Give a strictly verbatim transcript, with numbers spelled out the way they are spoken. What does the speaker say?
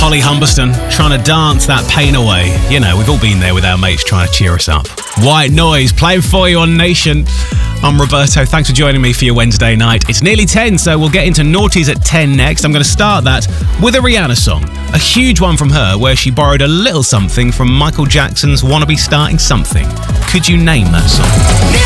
Holly Humberston, trying to dance that pain away. You know, we've all been there with our mates trying to cheer us up. White Noise, playing for you on Nation. I'm Roberto. Thanks for joining me for your Wednesday night. It's nearly ten, so we'll get into Naughties at ten next. I'm going to start that with a Rihanna song. A huge one from her where she borrowed a little something from Michael Jackson's Wanna Be Starting Something. Could you name that song?